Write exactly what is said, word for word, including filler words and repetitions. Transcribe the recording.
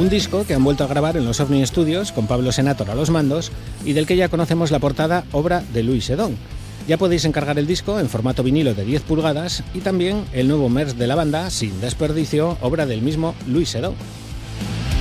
Un disco que han vuelto a grabar en los OVNI Studios con Pablo Senator a los mandos y del que ya conocemos la portada, obra de Louis Sedón. Ya podéis encargar el disco en formato vinilo de diez pulgadas y también el nuevo merch de la banda, Sin Desperdicio, obra del mismo Louis Sedón.